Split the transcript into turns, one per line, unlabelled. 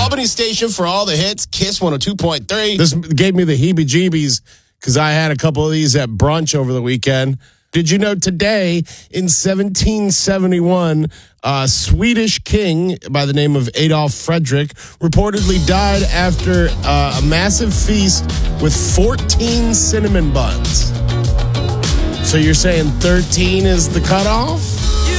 company station for all the hits, Kiss 102.3.
This gave me the heebie-jeebies because I had a couple of these at brunch over the weekend. Did you know today, in 1771, a Swedish king by the name of Adolf Fredrik reportedly died after a massive feast with 14 cinnamon buns. So you're saying 13 is the cutoff?